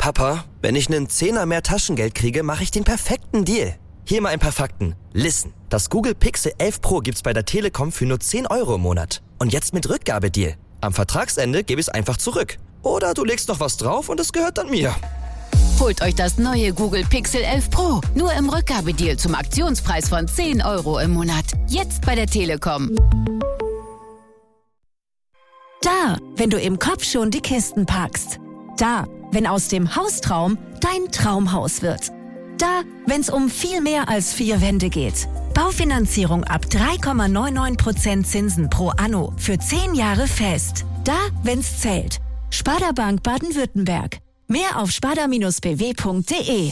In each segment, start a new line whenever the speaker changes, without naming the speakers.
Papa, wenn ich einen Zehner mehr Taschengeld kriege, mache ich den perfekten Deal. Hier mal ein paar Fakten. Listen, das Google Pixel 11 Pro gibt's bei der Telekom für nur 10 € im Monat. Und jetzt mit Rückgabedeal. Am Vertragsende gebe ich es einfach zurück. Oder du legst noch was drauf und es gehört dann mir.
Holt euch das neue Google Pixel 11 Pro. Nur im Rückgabedeal zum Aktionspreis von 10 € im Monat. Jetzt bei der Telekom.
Da, wenn du im Kopf schon die Kisten packst. Da, wenn aus dem Haustraum dein Traumhaus wird. Da, wenn es um viel mehr als 4 Wände geht. Baufinanzierung ab 3,99% Zinsen pro Anno für 10 Jahre fest. Da, wenn's zählt. Sparda Bank Baden-Württemberg. Mehr auf sparda-bw.de.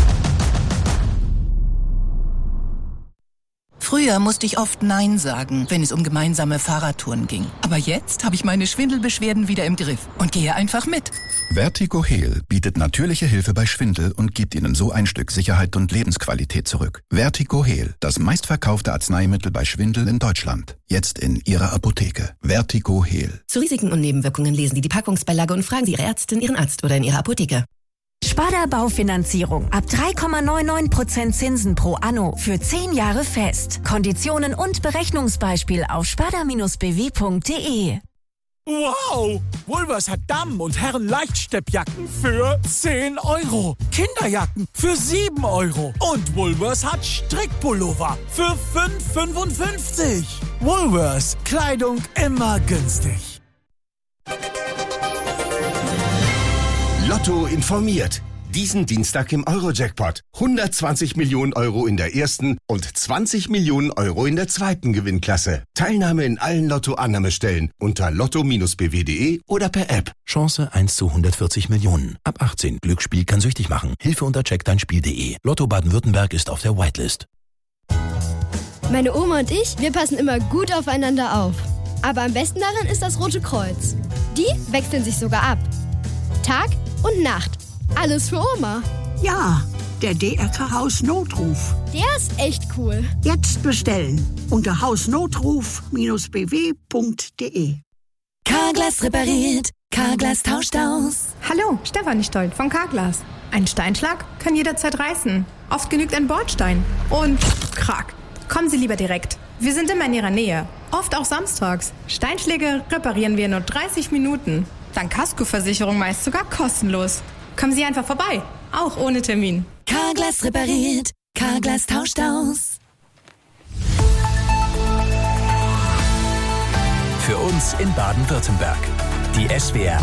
Früher musste ich oft Nein sagen, wenn es um gemeinsame Fahrradtouren ging. Aber jetzt habe ich meine Schwindelbeschwerden wieder im Griff und gehe einfach mit.
Vertigo Heal bietet natürliche Hilfe bei Schwindel und gibt Ihnen so ein Stück Sicherheit und Lebensqualität zurück. Vertigo Heal, das meistverkaufte Arzneimittel bei Schwindel in Deutschland. Jetzt in Ihrer Apotheke. Vertigo Heal.
Zu Risiken und Nebenwirkungen lesen Sie die Packungsbeilage und fragen Sie Ihre Ärztin, Ihren Arzt oder in Ihrer Apotheke.
Sparda Baufinanzierung ab 3,99% Zinsen pro Anno für 10 Jahre fest. Konditionen und Berechnungsbeispiel auf sparda-bw.de.
Wow! Woolworths hat Damen- und Herren-Leichtsteppjacken für 10 €. Kinderjacken für 7 €. Und Woolworths hat Strickpullover für 5,55 €. Woolworths. Kleidung immer günstig.
Lotto informiert. Diesen Dienstag im Euro-Jackpot. 120 Millionen € in der ersten und 20 Millionen € in der zweiten Gewinnklasse. Teilnahme in allen Lotto-Annahmestellen unter lotto-bw.de oder per App.
Chance 1 zu 140 Millionen. Ab 18. Glücksspiel kann süchtig machen. Hilfe unter checkdeinspiel.de. Lotto Baden-Württemberg ist auf der Whitelist.
Meine Oma und ich, wir passen immer gut aufeinander auf. Aber am besten daran ist das Rote Kreuz. Die wechseln sich sogar ab. Tag und Nacht. Alles für Oma.
Ja, der DRK Hausnotruf.
Der ist echt cool.
Jetzt bestellen unter hausnotruf-bw.de.
Carglass repariert. Carglass tauscht aus.
Hallo, Stefanie Stoll von Carglass. Ein Steinschlag kann jederzeit reißen. Oft genügt ein Bordstein. Und krack. Kommen Sie lieber direkt. Wir sind immer in Ihrer Nähe. Oft auch samstags. Steinschläge reparieren wir in nur 30 Minuten. Dank Kaskoversicherung meist sogar kostenlos. Kommen Sie einfach vorbei, auch ohne Termin.
Carglass repariert, Carglass tauscht aus.
Für uns in Baden-Württemberg. Die SWR